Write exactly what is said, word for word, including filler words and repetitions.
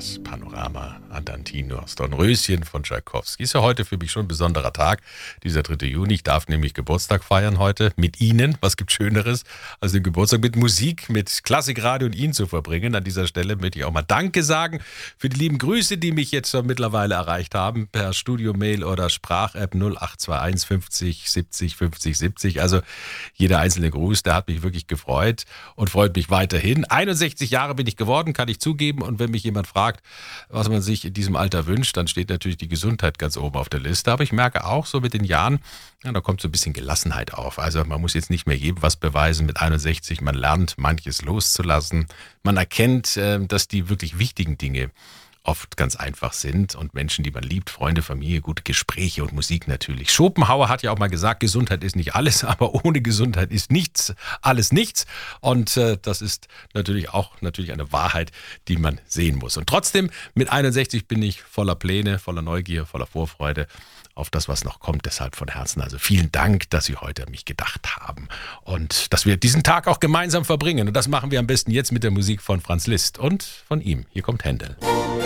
das Panorama Andantinos, Dornröschen von Tschaikowski. Ist ja heute für mich schon ein besonderer Tag, dieser dritte Juni. Ich darf nämlich Geburtstag feiern heute mit Ihnen. Was gibt Schöneres, als den Geburtstag mit Musik, mit Klassikradio und Ihnen zu verbringen. An dieser Stelle möchte ich auch mal Danke sagen für die lieben Grüße, die mich jetzt schon mittlerweile erreicht haben, per Studio-Mail oder Sprach-App null acht zwei eins fünfzig siebzig fünfzig siebzig. Also jeder einzelne Gruß, der hat mich wirklich gefreut und freut mich weiterhin. einundsechzig Jahre bin ich geworden, kann ich zugeben. Und wenn mich jemand fragt, was man sich in diesem Alter wünscht, dann steht natürlich die Gesundheit ganz oben auf der Liste. Aber ich merke auch so mit den Jahren, ja, da kommt so ein bisschen Gelassenheit auf. Also man muss jetzt nicht mehr jedem was beweisen mit einundsechzig. Man lernt, manches loszulassen. Man erkennt, dass die wirklich wichtigen Dinge oft ganz einfach sind und Menschen, die man liebt, Freunde, Familie, gute Gespräche und Musik natürlich. Schopenhauer hat ja auch mal gesagt, Gesundheit ist nicht alles, aber ohne Gesundheit ist nichts, alles nichts. Und äh, das ist natürlich auch natürlich eine Wahrheit, die man sehen muss. Und trotzdem, mit einundsechzig bin ich voller Pläne, voller Neugier, voller Vorfreude auf das, was noch kommt. Deshalb von Herzen also vielen Dank, dass Sie heute an mich gedacht haben und dass wir diesen Tag auch gemeinsam verbringen. Und das machen wir am besten jetzt mit der Musik von Franz Liszt und von ihm. Hier kommt Händel.